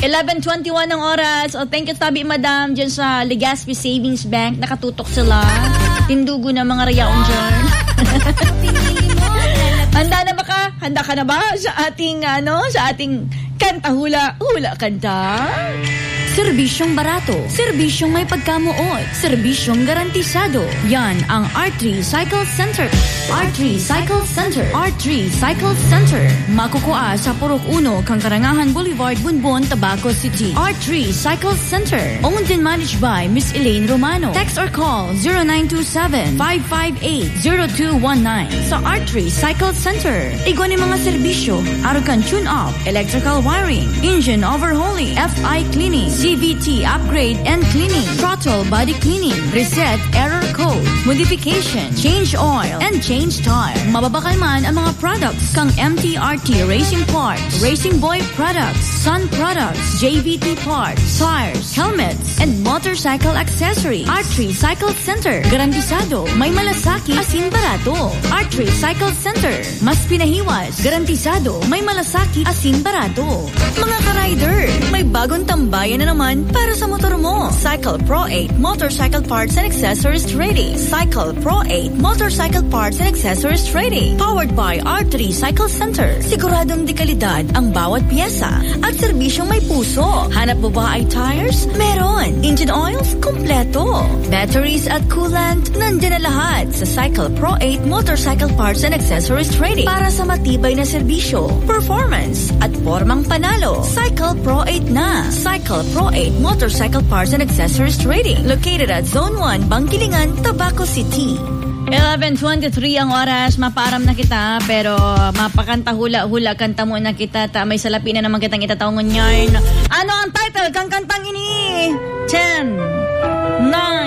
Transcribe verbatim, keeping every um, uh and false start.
eleven twenty-one ang oras. Oh, thank you, Tabi Madam, dyan sa Legazpi Savings Bank. Nakatutok sila. Tindugo na mga rayaon dyan. Handa na ba ka? Handa ka na ba sa ating, ano, sa ating kanta hula, hula kanta? Serbisyong barato, serbisyong may pagkamuot, serbisyong garantisado. Yan ang R three Cycle Center. R three Cycle Center. R three Cycle Center. Makukuha sa Purok Uno, Kangkarangahan Boulevard, Bunbon, Tabaco City. R three Cycle Center. Owned and managed by Miss Elaine Romano. Text or call zero nine two seven, five five eight, zero two one nine. Sa R three Cycle Center. Igwan mga serbisyo, Arukan tune-up, electrical wiring, engine overhauling, F I cleaning, C V T upgrade and cleaning, throttle body cleaning, reset error code, modification, change oil, and change tire. Mababakal man ang mga products kang M T R T Racing Parts, Racing Boy Products, Sun Products, J V T Parts, tires, helmets, and motorcycle accessories. R three Cycle Center. Garantisado, may malasaki, asin barato. R three Cycle Center. Mas pinahiwas, garantisado, may malasaki, asin barato. Mga ka-rider, may bagong tambayan na naman para sa motor mo. Cycle Pro eight Motorcycle Parts and Accessories Trading. Cycle Pro eight Motorcycle Parts and Accessories Trading. Powered by R three Cycle Center. Siguradong di kalidad ang bawat piyesa at serbisyong may puso. Hanap mo ba ay tires? Meron. Engine oils? Kompleto. Batteries at coolant? Nandiyan na lahat sa Cycle Pro eight Motorcycle Parts and Accessories Trading. Para sa matibay na serbisyo, performance at formang panalo. Cycle Pro eight na. Cycle Pro eight Motorcycle Parts and Accessories Trading. Located at Zone one, Bangkilingan, Tabaco City. eleven twenty-three ang oras. Maparam na kita, pero mapakanta hula-hula kanta mo na kita. Ta may salapi na naman kitang itataungon yarn. Ano ang title kang kantang ini? ten, nine,